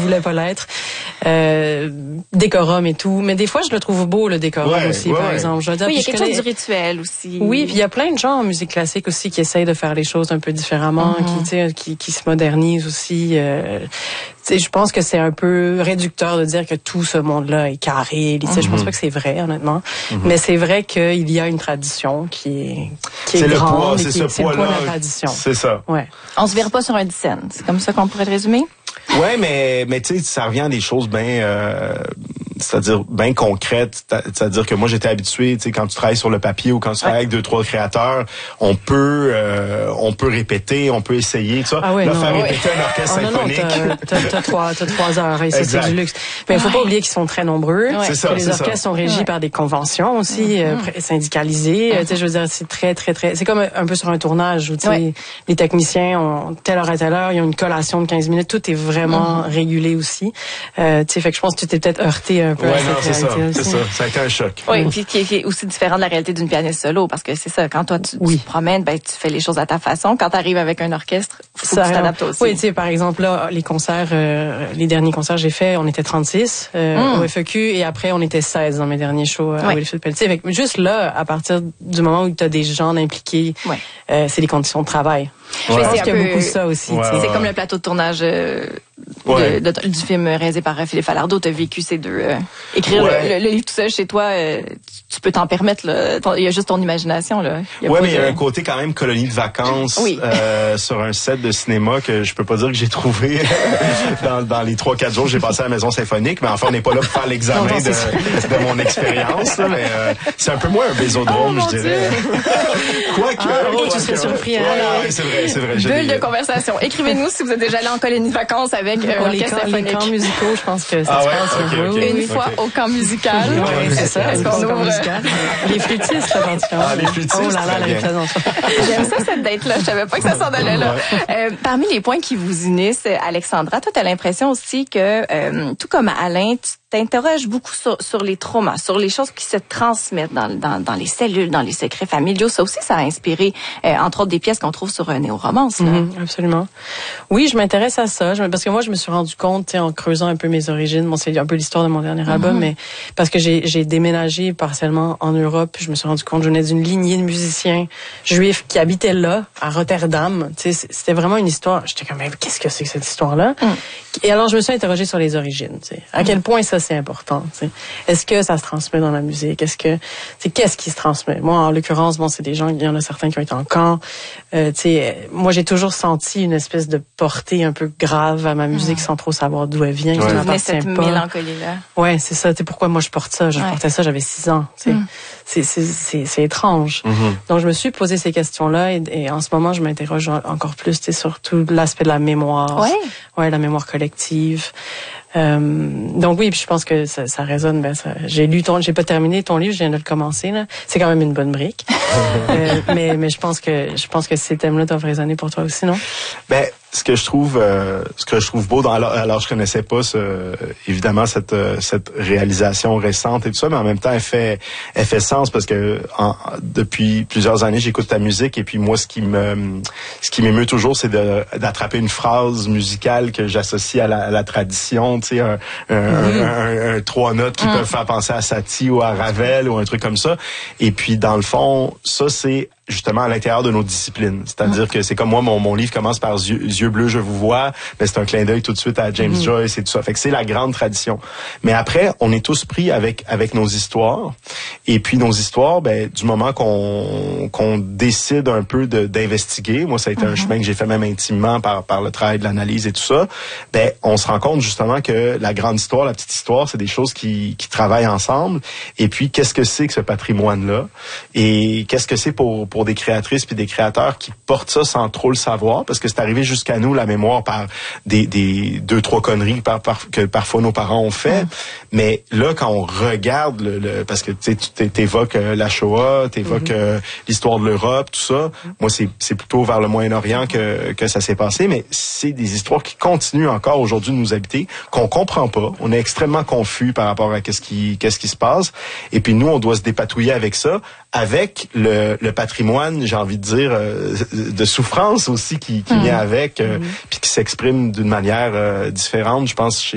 voulait pas l'être. Décorum et tout. Mais des fois, je le trouve beau, le décorum aussi, par exemple. Je veux dire, il y a quelque chose du rituel aussi. Oui, puis il y a plein de gens en musique classique aussi qui essayent de faire les choses un peu différemment, qui se modernisent aussi. Je pense que c'est un peu réducteur de dire que tout ce monde-là est carré. Je pense pas que c'est vrai, honnêtement. Mais c'est vrai qu'il y a une tradition qui est grande. C'est le poids de la tradition. C'est ça. Ouais. On se verra pas sur un 10 cents. C'est comme ça qu'on pourrait le résumer? Ouais, mais tu sais, ça revient à des choses c'est-à-dire bien concrètes. C'est-à-dire que moi, j'étais habitué, tu sais, quand tu travailles sur le papier ou quand tu travailles avec 2-3 créateurs, on peut répéter, on peut essayer, tout ça. Ah ouais, faire répéter un orchestre symphonique. T'as 3 heures, et c'est du luxe. Mais il faut pas oublier qu'ils sont très nombreux. C'est ça, que les orchestres sont régis par des conventions aussi, syndicalisées. Tu sais, je veux dire, c'est très, très, très, c'est comme un peu sur un tournage où, tu sais, les techniciens ont telle heure à telle heure, ils ont une collation de 15 minutes, tout est vraiment régulé aussi. Tu sais, fait que je pense que tu t'es peut-être heurté un peu à cette réalité aussi. Ça a été un choc. Oui, puis qui est aussi différent de la réalité d'une pianiste solo, parce que c'est ça, quand toi tu te promènes, tu fais les choses à ta façon. Quand tu arrives avec un orchestre, faut que tu t'adaptes aussi. Oui, tu sais, par exemple, là, les concerts, les derniers concerts que j'ai faits, on était 36 au FEQ, et après, on était 16 dans mes derniers shows à Wilfrid Pelletier. Fait que juste là, à partir du moment où tu as des gens impliqués, c'est les conditions de travail. Je pense qu'il y a beaucoup ça aussi. C'est comme le plateau de tournage du film réalisé par Philippe Falardeau. Tu as vécu ces deux. Écrire le livre tout seul chez toi, tu peux t'en permettre. Il y a juste ton imagination. Là. Mais il y a un côté quand même colonie de vacances sur un set de cinéma que je peux pas dire que j'ai trouvé dans les 3-4 jours que j'ai passé à la Maison Symphonique. Mais enfin, on n'est pas là pour faire l'examen de mon expérience. Là, mais c'est un peu moins un bésodrome, je dirais. Quoique. Tu serais surpris. C'est vrai. Bulle de conversation. Écrivez-nous si vous êtes déjà allé en colonie de vacances avec un orchestre symphonique. Les camps musicaux, je pense que ça se passe une fois au camp musical. Oui, c'est ça. Est-ce qu'on ouvre? Les flûtistes, là, particulièrement. Les flûtistes. Oh là là, la représentation. J'aime ça, cette date-là. Je savais pas que ça s'en allait là. Parmi les points qui vous unissent, Alexandra, toi, t'as l'impression aussi que, tout comme Alain, tu t'interroges beaucoup sur les traumas, sur les choses qui se transmettent dans les cellules, dans les secrets familiaux. Ça aussi, ça a inspiré, entre autres, des pièces qu'on trouve sur Néo-Romance. Absolument. Oui, je m'intéresse à ça, parce que moi, je me suis rendu compte, en creusant un peu mes origines, bon, c'est un peu l'histoire de mon dernier album, mais parce que j'ai déménagé partiellement en Europe, je me suis rendu compte que je venais d'une lignée de musiciens juifs qui habitaient là, à Rotterdam. Tu sais, c'était vraiment une histoire. J'étais comme, mais qu'est-ce que c'est que cette histoire-là? Et alors, je me suis interrogée sur les origines, tu sais. À quel point ça, c'est important, tu sais. Est-ce que ça se transmet dans la musique? Qu'est-ce qui se transmet? Moi, en l'occurrence, bon, c'est des gens, il y en a certains qui ont été en camp. Tu sais, moi, j'ai toujours senti une espèce de portée un peu grave à ma musique sans trop savoir d'où elle vient. Qui m'appartient cette mélancolie-là. Ouais, c'est ça. Tu sais, pourquoi moi je porte ça? Je portais ça, j'avais 6 ans. Tu sais. C'est étrange. Donc, je me suis posé ces questions-là et en ce moment, je m'interroge encore plus, tu sais, sur tout l'aspect de la mémoire. Ouais, la mémoire collective. Donc oui, puis je pense que ça résonne. J'ai pas terminé ton livre, je viens de le commencer là. C'est quand même une bonne brique. Mais je pense que ces thèmes-là doivent résonner pour toi aussi, non? Ce que je trouve beau alors je connaissais pas évidemment cette réalisation récente et tout ça, mais en même temps elle fait sens parce que depuis plusieurs années j'écoute ta musique et puis moi ce qui m'émeut toujours c'est d'attraper une phrase musicale que j'associe à la tradition, tu sais, un 3 notes qui peuvent faire penser à Satie ou à Ravel ou un truc comme ça, et puis dans le fond ça c'est justement à l'intérieur de nos disciplines. C'est-à-dire que c'est comme moi, mon livre commence par Yeux bleus, je vous vois, mais c'est un clin d'œil tout de suite à James Joyce et tout ça. Fait que c'est la grande tradition. Mais après, on est tous pris avec nos histoires. Et puis nos histoires, du moment qu'on décide un peu d'investiguer, moi ça a été un chemin que j'ai fait même intimement par le travail de l'analyse et tout ça, on se rend compte justement que la grande histoire, la petite histoire, c'est des choses qui travaillent ensemble. Et puis qu'est-ce que c'est que ce patrimoine-là? Et qu'est-ce que c'est pour des créatrices puis des créateurs qui portent ça sans trop le savoir, parce que c'est arrivé jusqu'à nous, la mémoire, par des 2-3 conneries que parfois nos parents ont fait. Mais là, quand on regarde parce que tu t'évoques la Shoah, t'évoques l'histoire de l'Europe, tout ça. Moi, c'est plutôt vers le Moyen-Orient que ça s'est passé, mais c'est des histoires qui continuent encore aujourd'hui de nous habiter, qu'on comprend pas. On est extrêmement confus par rapport à qu'est-ce qui se passe. Et puis nous, on doit se dépatouiller avec ça, avec le patrimoine, j'ai envie de dire, de souffrance aussi qui vient avec, puis qui s'exprime d'une manière différente, je pense,